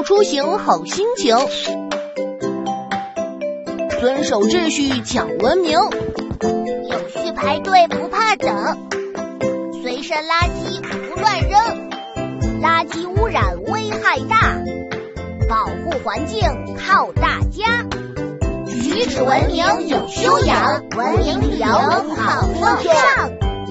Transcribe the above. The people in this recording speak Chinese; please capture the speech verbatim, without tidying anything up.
出行好心情，遵守秩序讲文明， 有序排队不怕等，随身垃圾不乱扔，垃圾污染危害大，保护环境靠大家。举止文明有修养，文明理由好风尚。